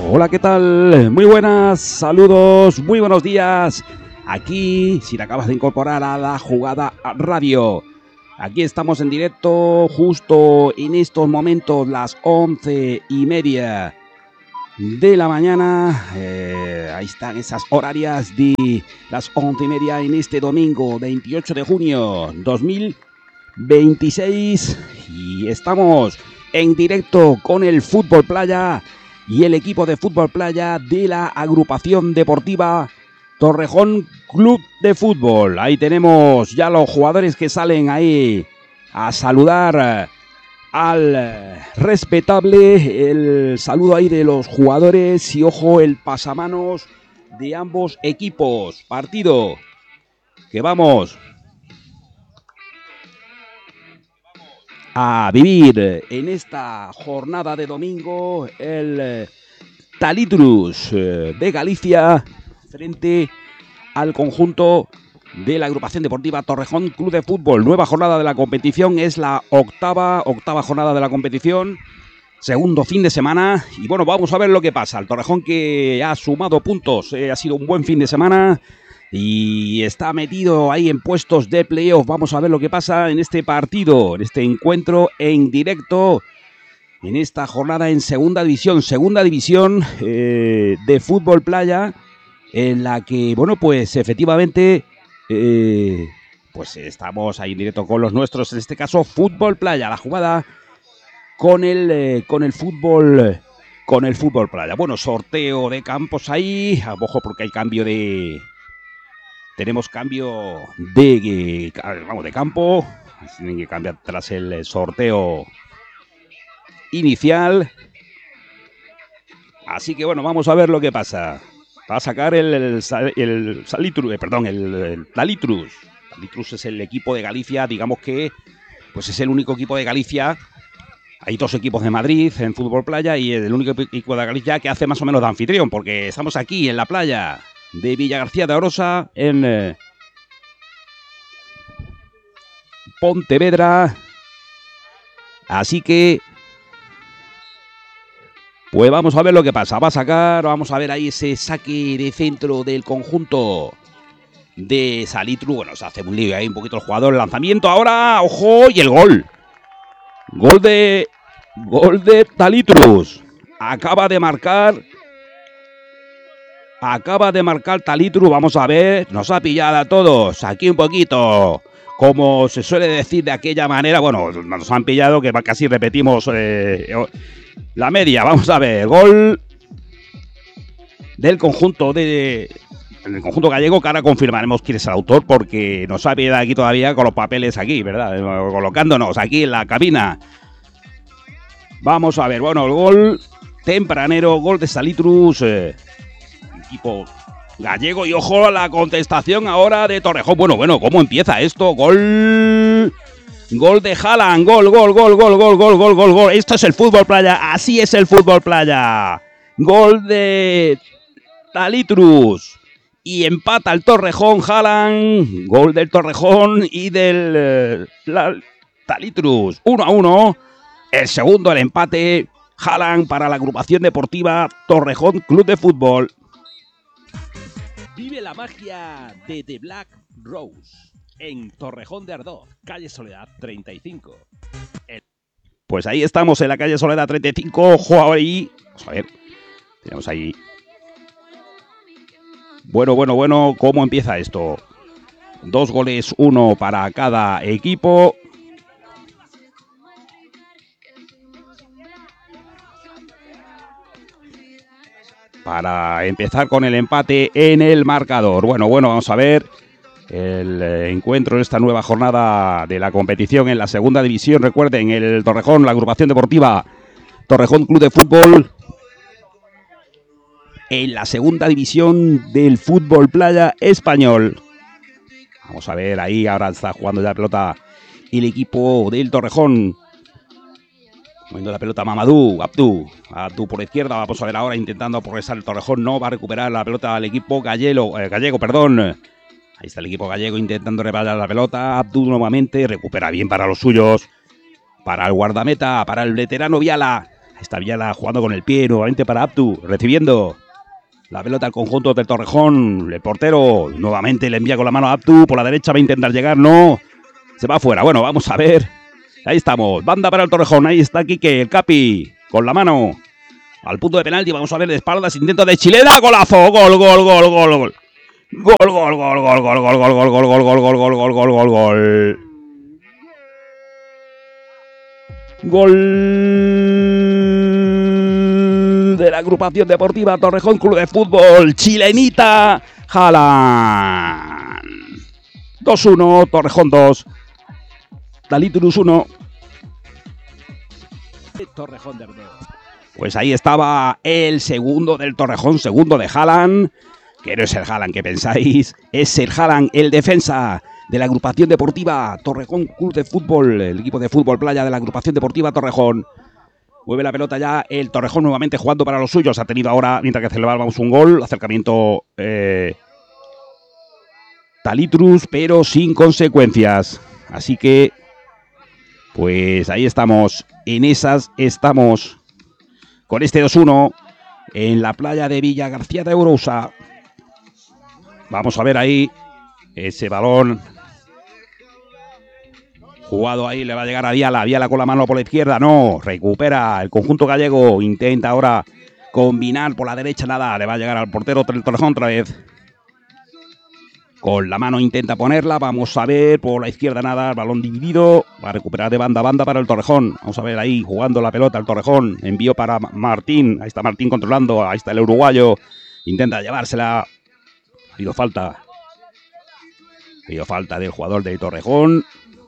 Hola, ¿qué tal? Muy buenas, saludos, muy buenos días. Aquí, si te acabas de incorporar a La Jugada Radio, aquí estamos en directo justo en estos momentos, las 11:30 de la mañana. Ahí están esas horarias de las 11:30 en este domingo 28 de junio 2026. Y estamos en directo con el Fútbol Playa y el equipo de Fútbol Playa de la agrupación deportiva Torrejón Club de Fútbol. Ahí tenemos ya los jugadores que salen ahí a saludar al respetable. El saludo ahí de los jugadores y ojo el pasamanos de ambos equipos. Partido que vamos a vivir en esta jornada de domingo, el Talitrus de Galicia frente al conjunto de la agrupación deportiva Torrejón Club de Fútbol. Nueva jornada de la competición, es la octava jornada de la competición, segundo fin de semana, y bueno, vamos a ver lo que pasa. El Torrejón, que ha sumado puntos, ha sido un buen fin de semana y está metido ahí en puestos de playoff. Vamos a ver lo que pasa en este partido, en este encuentro en directo, en esta jornada en segunda división de Fútbol Playa, en la que, bueno, pues efectivamente pues estamos ahí en directo con los nuestros, en este caso Fútbol Playa, la jugada con el fútbol Playa. Bueno, sorteo de campos ahí, ojo porque hay tenemos cambio de campo, tienen que cambiar tras el sorteo inicial. Así que bueno, vamos a ver lo que pasa. Va a sacar el Talitrus. Talitrus es el equipo de Galicia, digamos que pues es el único equipo de Galicia. Hay dos equipos de Madrid en Fútbol Playa y el único equipo de Galicia que hace más o menos de anfitrión, porque estamos aquí en la playa de Villagarcía de Arosa, en Pontevedra. Así que pues vamos a ver lo que pasa. Vamos a ver ahí ese saque de centro del conjunto de Salitru. Bueno, se hace un lío ahí un poquito el jugador. El lanzamiento ahora, ojo, y el gol. Gol de Talitrus. Acaba de marcar Talitrus. Vamos a ver, nos ha pillado a todos aquí un poquito, como se suele decir de aquella manera. Bueno, nos han pillado que casi repetimos la media. Vamos a ver, gol del conjunto gallego, que ahora confirmaremos quién es el autor, porque nos ha pillado aquí todavía con los papeles aquí, ¿verdad? Colocándonos aquí en la cabina. Vamos a ver, bueno, el gol tempranero, gol de Salitrus, equipo gallego, y ojo a la contestación ahora de Torrejón. Bueno, ¿cómo empieza esto? Gol de Haaland, gol. Esto es el Fútbol Playa, así es el Fútbol Playa. Gol de Talitrus y empata el Torrejón. Haaland, gol del Torrejón y del Talitrus. 1-1. El segundo, el empate. Haaland para la agrupación deportiva Torrejón Club de Fútbol. Vive la magia de The Black Rose en Torrejón de Ardoz, calle Soledad 35. Pues ahí estamos en la calle Soledad 35. Ojo ahí. Vamos a ver. Tenemos ahí. Bueno. ¿Cómo empieza esto? 2 goles, 1 para cada equipo. Para empezar con el empate en el marcador. Bueno, vamos a ver el encuentro en esta nueva jornada de la competición en la segunda división. Recuerden, el Torrejón, la agrupación deportiva Torrejón Club de Fútbol, en la segunda división del Fútbol Playa español. Vamos a ver, ahí ahora está jugando ya la pelota el equipo del Torrejón. Moviendo la pelota Mamadou, Abdú por la izquierda. Vamos a ver ahora intentando progresar el Torrejón. No va a recuperar la pelota al equipo gallego. Ahí está el equipo gallego intentando reparar la pelota. Abdú nuevamente recupera bien para los suyos. Para el guardameta, para el veterano Viala. Está Viala jugando con el pie nuevamente para Abdu, recibiendo la pelota al conjunto del Torrejón. El portero nuevamente le envía con la mano a Abdu, por la derecha va a intentar llegar, no, se va afuera. Bueno, vamos a ver, ahí estamos, banda para el Torrejón, ahí está Quique, el Capi, con la mano al punto de penalti. Vamos a ver de espaldas, intento de Chilena, golazo, gol, gol, gol, gol, gol. Gol, gol, gol, gol, gol, gol, gol, gol, gol, gol, gol, gol, gol, gol, gol, gol, gol. Gol de la agrupación deportiva Torrejón Club de Fútbol, chilenita Haaland. 2-1, Torrejón 2, Talitrus 1. Torrejón de Ardeo. Pues ahí estaba el segundo del Torrejón, segundo de Haaland, que no es el Haaland que pensáis, es el Haaland, el defensa de la agrupación deportiva Torrejón Club de Fútbol, el equipo de fútbol playa de la agrupación deportiva Torrejón. Mueve la pelota ya el Torrejón nuevamente jugando para los suyos. Ha tenido ahora, mientras que celebrábamos un gol, acercamiento Talitrus, pero sin consecuencias. Así que, pues ahí estamos, en esas estamos, con este 2-1 en la playa de Villa García de Ourousa. Vamos a ver ahí ese balón jugado ahí, le va a llegar a Viala. Viala con la mano por la izquierda, no, recupera el conjunto gallego, intenta ahora combinar por la derecha, nada, le va a llegar al portero del Torrejón otra vez. Con la mano intenta ponerla, vamos a ver, por la izquierda nada, el balón dividido, va a recuperar de banda a banda para el Torrejón. Vamos a ver ahí, jugando la pelota el Torrejón, envío para Martín, ahí está Martín controlando, ahí está el uruguayo, intenta llevársela, ha habido falta del jugador del Torrejón.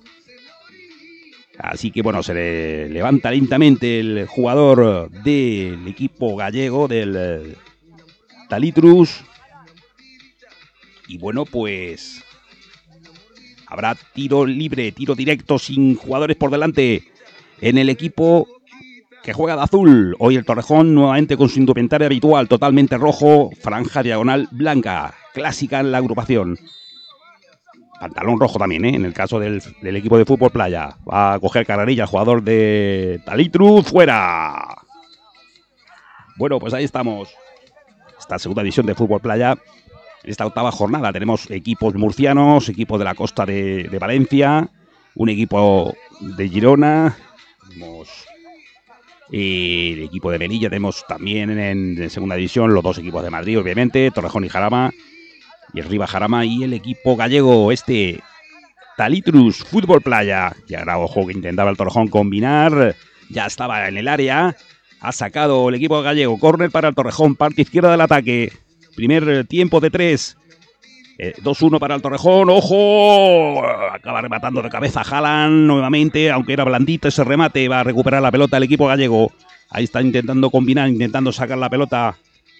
Así que bueno, se le levanta lentamente el jugador del equipo gallego, del Talitrus. Y bueno, pues habrá tiro libre, tiro directo sin jugadores por delante en el equipo que juega de azul. Hoy el Torrejón nuevamente con su indumentaria habitual, totalmente rojo, franja diagonal blanca, clásica en la agrupación. Pantalón rojo también, en el caso del equipo de fútbol playa. Va a coger carrerilla el jugador de Talitrus, fuera. Bueno, pues ahí estamos. Esta segunda división de fútbol playa. En esta octava jornada tenemos equipos murcianos, equipos de la costa de Valencia, un equipo de Girona, tenemos el equipo de Melilla, tenemos también en segunda división los dos equipos de Madrid, obviamente, Torrejón y Jarama. Y arriba Jarama y el equipo gallego, Talitrus, fútbol playa. Y ahora, ojo, que intentaba el Torrejón combinar. Ya estaba en el área. Ha sacado el equipo gallego. Córner para el Torrejón, parte izquierda del ataque. Primer tiempo de 3. 2-1 para el Torrejón. ¡Ojo! Acaba rematando de cabeza Haaland nuevamente, aunque era blandito ese remate. Va a recuperar la pelota el equipo gallego. Ahí está intentando combinar, intentando sacar la pelota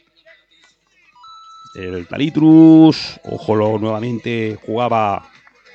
el Talitrus. Ojo, nuevamente jugaba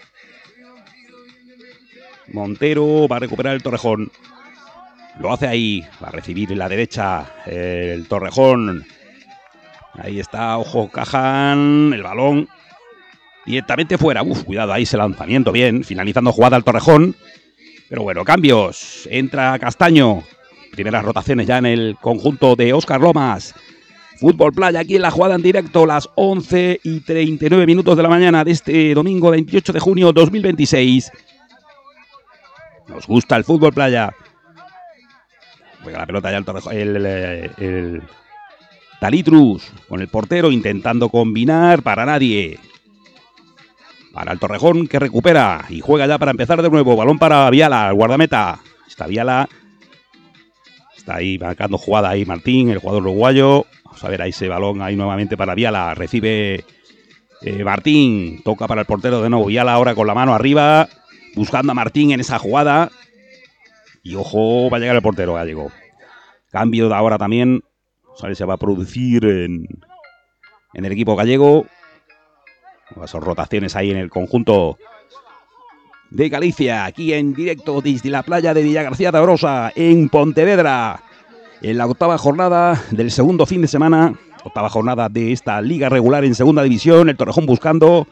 Montero. Va a recuperar el Torrejón. Lo hace ahí. Va a recibir en la derecha el Torrejón. Ahí está, ojo, Cajan. El balón directamente fuera. Cuidado ahí ese lanzamiento. Bien, finalizando jugada al Torrejón. Pero bueno, cambios. Entra Castaño. Primeras rotaciones ya en el conjunto de Óscar Lomas. Fútbol playa aquí en la jugada en directo, las 11:39 de la mañana de este domingo 28 de junio 2026. Nos gusta el fútbol playa. Juega la pelota ya el Talitrus con el portero intentando combinar para nadie. Para el Torrejón que recupera y juega ya para empezar de nuevo. Balón para Viala, el guardameta. Está Viala. Está ahí marcando jugada ahí Martín, el jugador uruguayo. Vamos a ver ahí ese balón ahí nuevamente para Viala. Recibe Martín. Toca para el portero de nuevo. Viala ahora con la mano arriba. Buscando a Martín en esa jugada. Y ojo, va a llegar el portero gallego. Cambio de ahora también. Vamos a ver si se va a producir en el equipo gallego. Esas rotaciones ahí en el conjunto de Galicia. Aquí en directo desde la playa de Villa García de Ourousa, en Pontevedra. En la octava jornada del segundo fin de semana. Octava jornada de esta liga regular en segunda división. El Torrejón buscando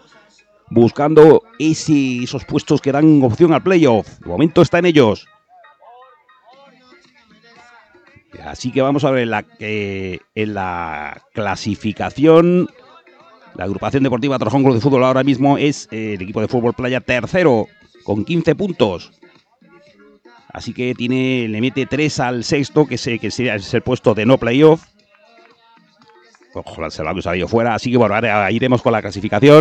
esos puestos que dan opción al playoff. De momento está en ellos. Así que vamos a ver en la clasificación. La agrupación deportiva Torrejón Club de Fútbol ahora mismo es el equipo de fútbol playa tercero con 15 puntos. Así que le mete 3 al sexto, que sería el puesto de no playoff. Ojalá se lo haya salido fuera. Así que bueno, ahora iremos con la clasificación.